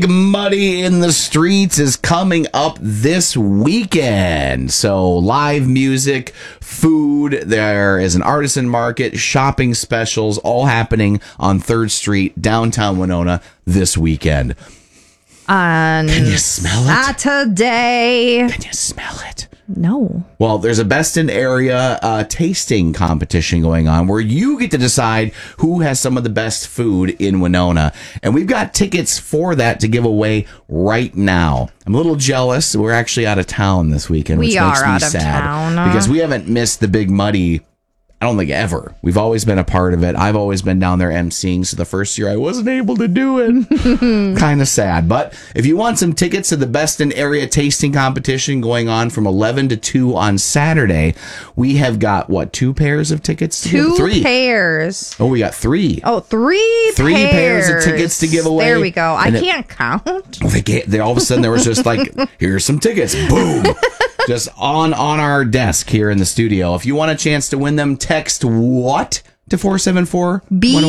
Big Muddy in the Streets is coming up this weekend. So live music, food, there is an artisan market, shopping specials, all happening on 3rd Street, downtown Winona this weekend. On Can you smell it? Saturday. Can you smell it? No. Well, there's a best in area tasting competition going on where you get to decide who has some of the best food in Winona. And we've got tickets for that to give away right now. I'm a little jealous. We're actually out of town this weekend, which makes me sad because we haven't missed the Big Muddy. I don't think ever. We've always been a part of it. I've always been down there emceeing, so the first year I wasn't able to do it. Kind of sad. But if you want some tickets to the Best in Area tasting competition going on from 11 to 2 on Saturday, we have got, 2 pairs of tickets to give? 3 pairs. Oh, we got 3. Oh, 3 pairs of tickets to give away. There we go. I can't count. They all of a sudden, there was just like, here's some tickets. Boom. Just on our desk here in the studio. If you want a chance to win them, text what to 474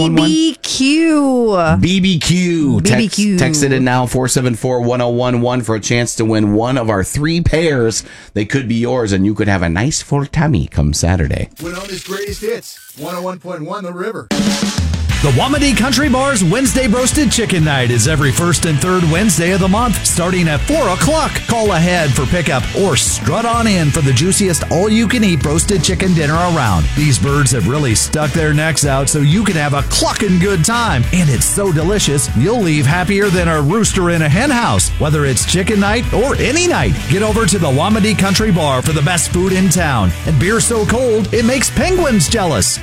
BBQ. BBQ. Text it in now, 474-1011 for a chance to win one of our 3 pairs. They could be yours, and you could have a nice full tummy come Saturday. Winona's greatest hits, 101.1 The River. The Wamedy Country Bar's Wednesday Roasted Chicken Night is every first and third Wednesday of the month, starting at 4 o'clock. Call ahead for pickup or strut on in for the juiciest all-you-can-eat roasted chicken dinner around. These birds have really stuck their necks out so you can have a clucking good time. And it's so delicious, you'll leave happier than a rooster in a hen house. Whether it's chicken night or any night, get over to the Wamedy Country Bar for the best food in town. And beer so cold, it makes penguins jealous.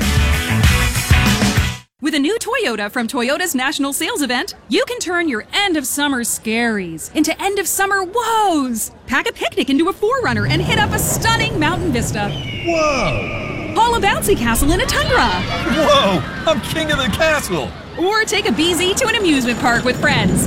With a new Toyota from Toyota's National Sales Event, you can turn your end-of-summer scaries into end-of-summer woes. Pack a picnic into a 4Runner and hit up a stunning mountain vista. Whoa! Haul a bouncy castle in a Tundra. Whoa! I'm king of the castle! Or take a BZ to an amusement park with friends.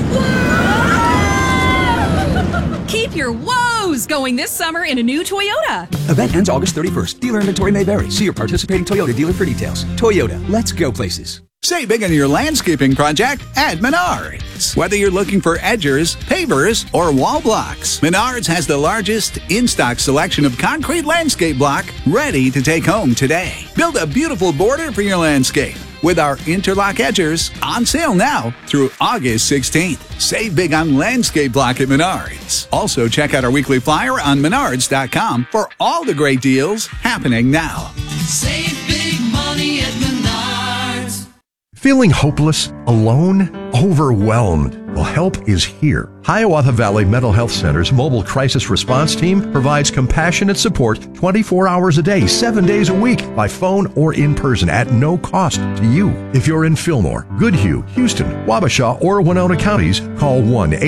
Keep your woes going this summer in a new Toyota. Event ends August 31st. Dealer inventory may vary. See your participating Toyota dealer for details. Toyota, let's go places. Save big on your landscaping project at Menards. Whether you're looking for edgers, pavers, or wall blocks, Menards has the largest in-stock selection of concrete landscape block ready to take home today. Build a beautiful border for your landscape with our interlock edgers on sale now through August 16th. Save big on landscape block at Menards. Also, check out our weekly flyer on Menards.com for all the great deals happening now. Save big money at Menards. Feeling hopeless, alone, overwhelmed? Well, help is here. Hiawatha Valley Mental Health Center's mobile crisis response team provides compassionate support 24 hours a day, 7 days a week, by phone or in person at no cost to you. If you're in Fillmore, Goodhue, Houston, Wabasha, or Winona counties, call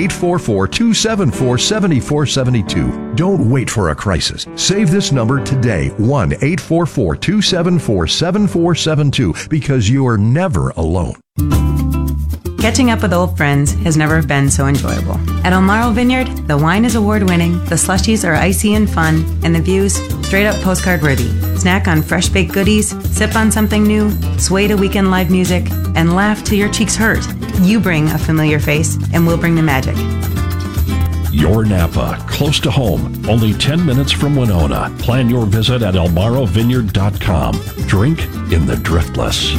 1-844-274-7472. Don't wait for a crisis. Save this number today, 1-844-274-7472, because you are never alone. Catching up with old friends has never been so enjoyable. At Elmaro Vineyard, the wine is award-winning, the slushies are icy and fun, and the views straight-up postcard-worthy. Snack on fresh-baked goodies, sip on something new, sway to weekend live music, and laugh till your cheeks hurt. You bring a familiar face, and we'll bring the magic. Your Napa, close to home, only 10 minutes from Winona. Plan your visit at elmarovineyard.com. Drink in the Driftless.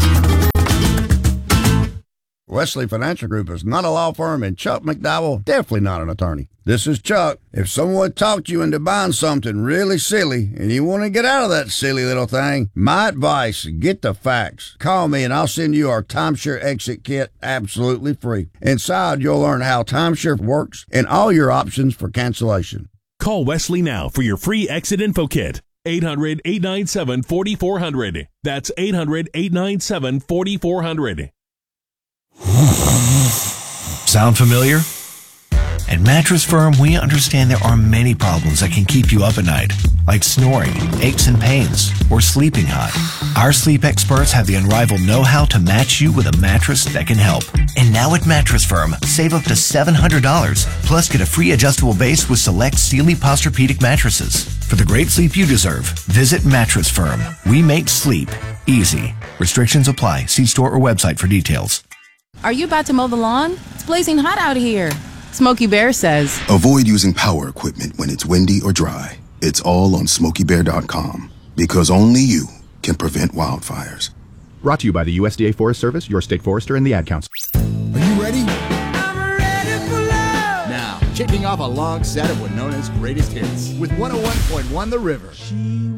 Wesley Financial Group is not a law firm, and Chuck McDowell definitely not an attorney. This is Chuck. If someone talked you into buying something really silly and you want to get out of that silly little thing, my advice, get the facts. Call me and I'll send you our timeshare exit kit absolutely free. Inside, you'll learn how timeshare works and all your options for cancellation. Call Wesley now for your free exit info kit. 800-897-4400. That's 800-897-4400. Sound familiar? At Mattress Firm, we understand there are many problems that can keep you up at night, like snoring, aches and pains, or sleeping hot. Our sleep experts have the unrivaled know-how to match you with a mattress that can help. And now at Mattress Firm, save up to $700, plus get a free adjustable base with select Sealy Posturepedic mattresses. For the great sleep you deserve, visit Mattress Firm. We make sleep easy. Restrictions apply. See store or website for details. Are you about to mow the lawn? It's blazing hot out here. Smokey Bear says, avoid using power equipment when it's windy or dry. It's all on SmokeyBear.com, because only you can prevent wildfires. Brought to you by the USDA Forest Service, your state forester, and the Ad Council. Are you ready? I'm ready for love. Now, kicking off a long set of Winona's greatest hits with 101.1 The River.